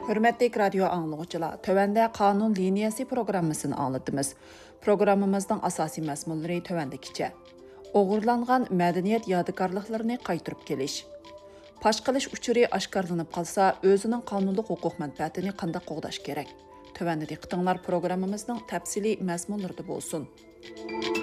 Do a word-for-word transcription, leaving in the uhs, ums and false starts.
Hürmetlik radyo anlıqçılar, tövəndə qanun liniyası programmasını anlatımız. Programımızdan asasi məzmunları tövəndikiçə. Oğurlanğan mədəniyyət yadigarlıqlarını qaytırıb keliş. Paş qilish uçuri aşkarlanıb qalsa, özünün qanunluq hüquq mənfəətini qandaq qoğdaş gerek. Tövəndə diqqətinizlər proqramımızın təfsili məzmunları bolsun.